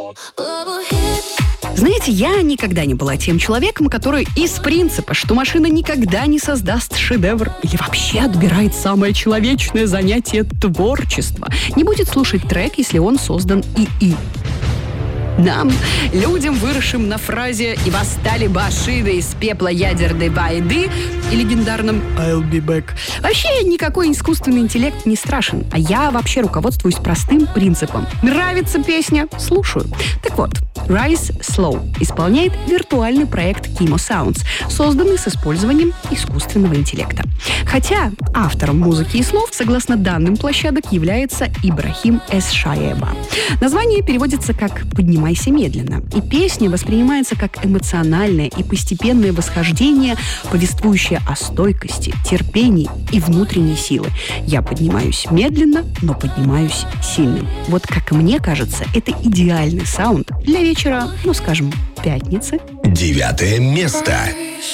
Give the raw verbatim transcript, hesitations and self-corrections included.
Знаете, я никогда не была тем человеком, который из принципа, что машина никогда не создаст шедевр или вообще отбирает самое человечное занятие творчества, не будет слушать трек, если он создан ИИ. Нам, людям, выросшим на фразе «И восстали башиды из пепла ядерной войны» и легендарном «I'll be back», вообще никакой искусственный интеллект не страшен. А я вообще руководствуюсь простым принципом. Нравится песня — слушаю. Так вот, Rise Slow исполняет виртуальный проект Kimo Sounds, созданный с использованием искусственного интеллекта. Хотя автором музыки и слов, согласно данным площадок, является Ибрахим Эс-Шаеба. Название переводится как «Поднимайся медленно», и песня воспринимается как эмоциональное и постепенное восхождение, повествующее о стойкости, терпении и внутренней силы. Я поднимаюсь медленно, но поднимаюсь сильным. Вот как мне кажется, это идеальный саунд для вечера, ну, скажем, пятницы. Девятое место.